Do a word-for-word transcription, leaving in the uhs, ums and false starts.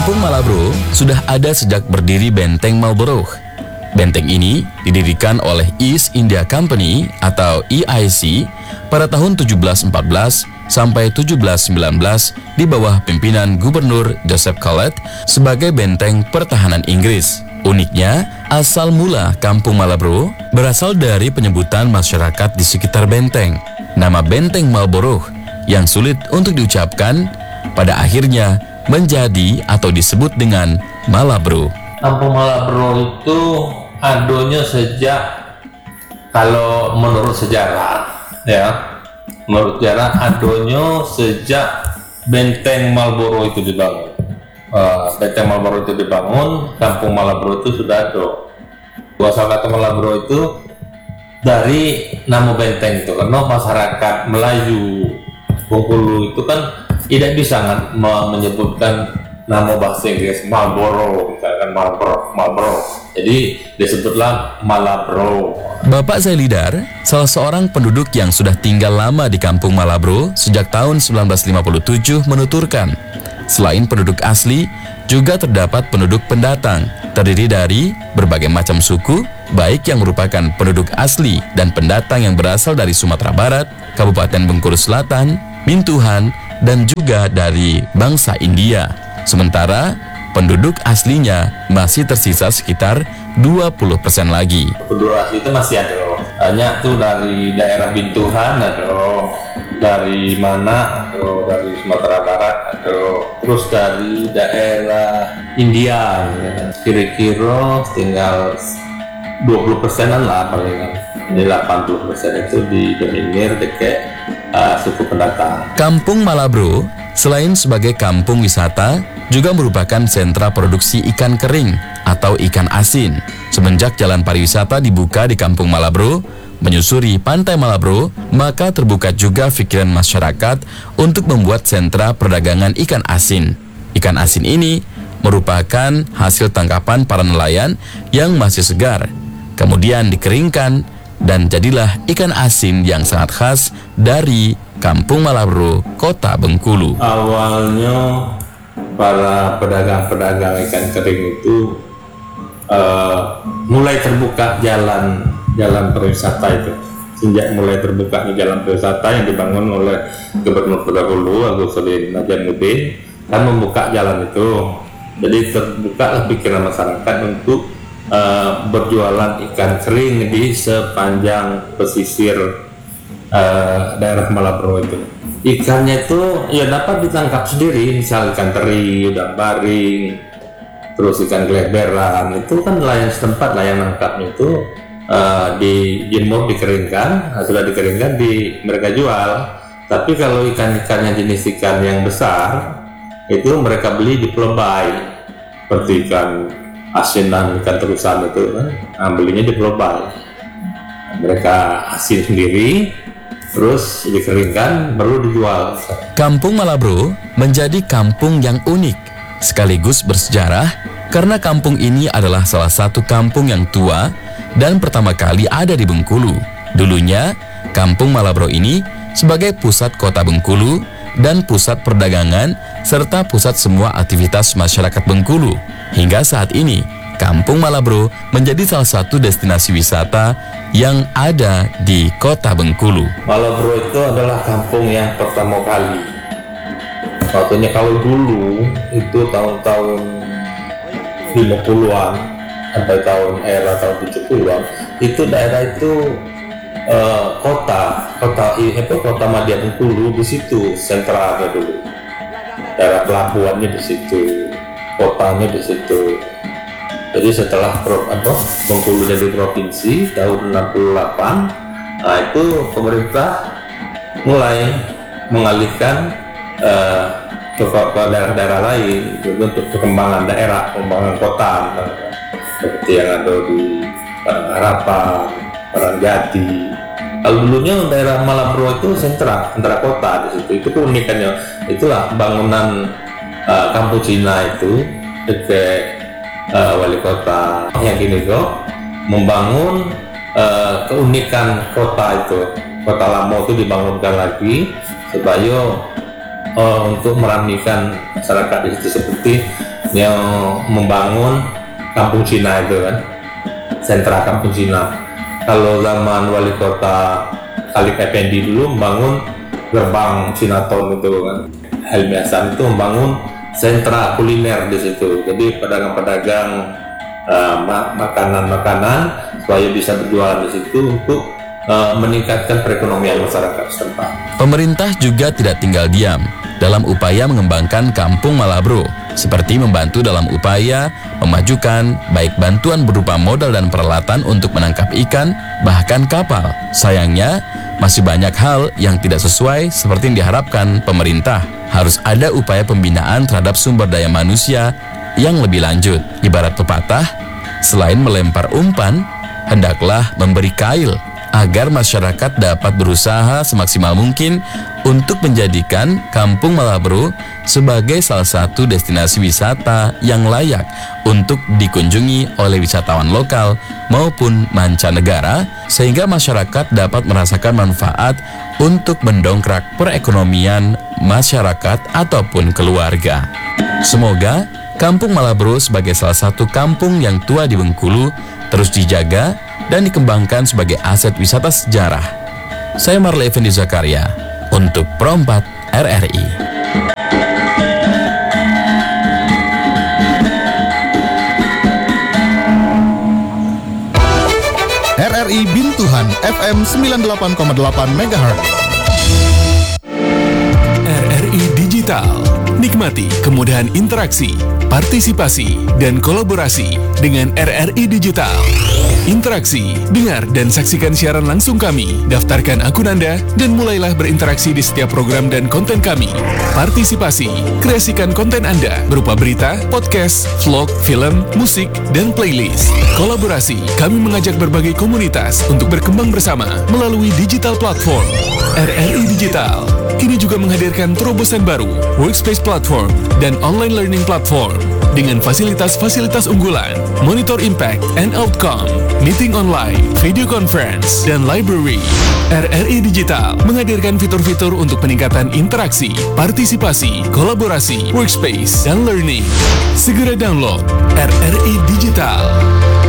Kampung Malabro sudah ada sejak berdiri Benteng Marlborough. Benteng ini didirikan oleh East India Company atau E I C pada tahun tujuh belas empat belas sampai tujuh belas sembilan belas di bawah pimpinan Gubernur Joseph Collett sebagai benteng pertahanan Inggris. Uniknya, asal mula Kampung Malabro berasal dari penyebutan masyarakat di sekitar benteng. Nama Benteng Marlborough yang sulit untuk diucapkan pada akhirnya menjadi atau disebut dengan Malabro. Kampung Malabro itu adanya sejak, kalau menurut sejarah ya, menurut sejarah adanya sejak Benteng Marlborough itu dibangun. Uh, Benteng Marlborough itu dibangun, Kampung Malabro itu sudah ada. Asal kata Malabro itu dari nama benteng itu, karena masyarakat Melayu Bengkulu itu kan tidak bisa kan menyebutkan nama bahasa Inggris Marlborough, misalkan Marlborough, Marlborough. Jadi disebutlah Malabro. Bapak Zailidar, salah seorang penduduk yang sudah tinggal lama di Kampung Malabro sejak tahun seribu sembilan ratus lima puluh tujuh menuturkan, selain penduduk asli, juga terdapat penduduk pendatang, terdiri dari berbagai macam suku, baik yang merupakan penduduk asli dan pendatang yang berasal dari Sumatera Barat, Kabupaten Bengkulu Selatan, Mintuhan, dan juga dari bangsa India. Sementara penduduk aslinya masih tersisa sekitar dua puluh persen lagi. Penduduk asli itu masih ada, banyak tuh dari daerah Bintuhan ada, dari mana ada, dari Sumatera Barat ada, terus dari daerah India, kira-kira tinggal dua puluh persenan lah palingan. Ini delapan puluh persen itu didominir dekat uh, suku pendatang. Kampung Malabro selain sebagai kampung wisata juga merupakan sentra produksi ikan kering atau ikan asin. Semenjak jalan pariwisata dibuka di Kampung Malabro menyusuri Pantai Malabro, maka terbuka juga pikiran masyarakat untuk membuat sentra perdagangan ikan asin. Ikan asin ini merupakan hasil tangkapan para nelayan yang masih segar, kemudian dikeringkan, dan jadilah ikan asin yang sangat khas dari Kampung Malabro, Kota Bengkulu. Awalnya para pedagang-pedagang ikan kering itu uh, mulai terbuka jalan jalan perwisata itu. Sejak mulai terbukanya jalan perwisata yang dibangun oleh Gubernur terdahulu Agusudin Najamuddin kan membuka jalan itu. Jadi terbuka pikiran masyarakat untuk Uh, berjualan ikan kering di sepanjang pesisir uh, daerah Malabro itu. Ikannya itu ya dapat ditangkap sendiri, misal ikan teri, udang baring, terus ikan geleberan, itu kan nelayan setempat lah yang nangkapnya itu uh, dijemur, dikeringkan, nah, sudah dikeringkan di mereka jual. Tapi kalau ikan-ikannya jenis ikan yang besar itu mereka beli di Pulau-Bayi, seperti ikan asinan, ikan terusan itu kan, nah, belinya di Pulau-Bayi. Mereka asin sendiri, terus dikeringkan, baru dijual. Kampung Malabro menjadi kampung yang unik, sekaligus bersejarah, karena kampung ini adalah salah satu kampung yang tua dan pertama kali ada di Bengkulu. Dulunya, Kampung Malabro ini sebagai pusat kota Bengkulu dan pusat perdagangan serta pusat semua aktivitas masyarakat Bengkulu. Hingga saat ini, Kampung Malabro menjadi salah satu destinasi wisata yang ada di Kota Bengkulu. Malabro itu adalah kampung yang pertama kali. Waktunya kalau dulu itu tahun-tahun lima puluhan sampai tahun era tahun tujuh puluhan, itu daerah itu uh, kota kota itu kota Madya Bengkulu, di situ sentralnya dulu. Daerah pelabuhannya di situ, kotanya di situ. Jadi setelah pro, apa, Bengkulu jadi provinsi tahun enam puluh delapan, nah itu pemerintah mulai mengalihkan uh, ke, ke daerah-daerah lain untuk perkembangan daerah, perkembangan kota, seperti yang ada di Harapan, Parangjati. Kalau dulunya daerah Malabro itu sentra, sentra kota di situ. Itu keunikannya. Itulah bangunan uh, kampung Cina itu dekat uh, wali kota yang kini kok membangun uh, keunikan kota itu. Kota lama itu dibangunkan lagi supaya uh, untuk meramaikan masyarakat di situ, seperti yang membangun kampung Cina itu kan, sentra kampung Cina. Kalau zaman wali kota Khalid Effendi dulu membangun gerbang Cinaton itu kan. Helmi Hasan itu membangun sentra kuliner di situ. Jadi pedagang-pedagang uh, makanan-makanan supaya bisa berjualan di situ untuk uh, meningkatkan perekonomian masyarakat setempat. Pemerintah juga tidak tinggal diam dalam upaya mengembangkan Kampung Malabro, seperti membantu dalam upaya memajukan baik bantuan berupa modal dan peralatan untuk menangkap ikan, bahkan kapal. Sayangnya, masih banyak hal yang tidak sesuai seperti yang diharapkan pemerintah. Harus ada upaya pembinaan terhadap sumber daya manusia yang lebih lanjut. Ibarat pepatah, selain melempar umpan, hendaklah memberi kail, agar masyarakat dapat berusaha semaksimal mungkin untuk menjadikan Kampung Malabro sebagai salah satu destinasi wisata yang layak untuk dikunjungi oleh wisatawan lokal maupun mancanegara, sehingga masyarakat dapat merasakan manfaat untuk mendongkrak perekonomian masyarakat ataupun keluarga. Semoga Kampung Malabro sebagai salah satu kampung yang tua di Bengkulu terus dijaga dan dikembangkan sebagai aset wisata sejarah. Saya Marley Effendi Zakaria untuk Pro empat R R I. R R I Bintuhan F M sembilan puluh delapan koma delapan megahertz. R R I Digital. Nikmati kemudahan interaksi, partisipasi, dan kolaborasi dengan R R I Digital. Interaksi, dengar dan saksikan siaran langsung kami, daftarkan akun Anda, dan mulailah berinteraksi di setiap program dan konten kami. Partisipasi, kreasikan konten Anda berupa berita, podcast, vlog, film, musik, dan playlist. Kolaborasi, kami mengajak berbagai komunitas untuk berkembang bersama melalui digital platform. R R I Digital kini juga menghadirkan terobosan baru, workspace platform, dan online learning platform dengan fasilitas-fasilitas unggulan, monitor impact and outcome, meeting online, video conference, dan library. R R I Digital menghadirkan fitur-fitur untuk peningkatan interaksi, partisipasi, kolaborasi, workspace, dan learning. Segera download R R I Digital.